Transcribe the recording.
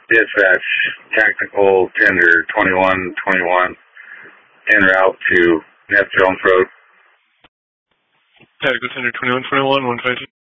Dispatch, Tactical Tender 2121, en route to Nep Jones Road. Tactical Tender 2121, 152.